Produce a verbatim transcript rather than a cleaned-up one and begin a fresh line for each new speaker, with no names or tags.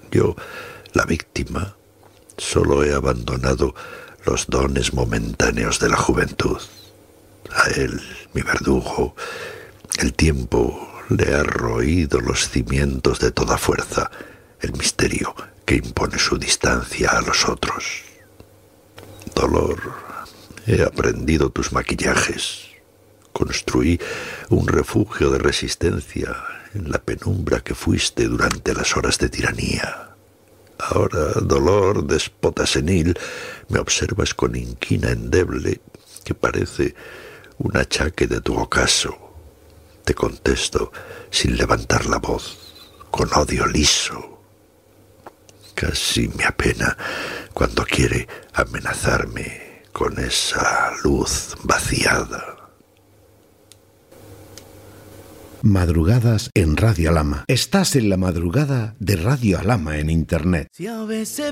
Yo, la víctima, solo he abandonado los dones momentáneos de la juventud. A él, mi verdugo, el tiempo le ha roído los cimientos de toda fuerza, el misterio que impone su distancia a los otros. Dolor, he aprendido tus maquillajes. Construí un refugio de resistencia en la penumbra que fuiste durante las horas de tiranía. Ahora, dolor, déspota senil, me observas con inquina endeble que parece un achaque de tu ocaso. Te contesto sin levantar la voz, con odio liso. Casi me apena cuando quiere amenazarme con esa luz vaciada.
Madrugadas en Radio Alhama. Estás en la madrugada de Radio Alhama en Internet.
Si a veces